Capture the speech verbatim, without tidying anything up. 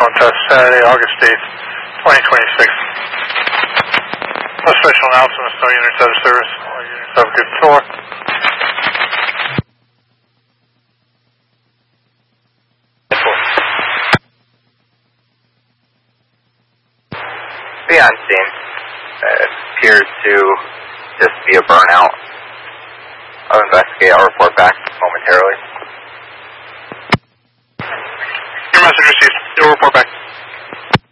on test Saturday, August eighth, twenty twenty-six. No special announcements, no units out of service. All units have a good tour. Be on scene. Uh, it appears to just be a burnout. I'll investigate. I'll report back.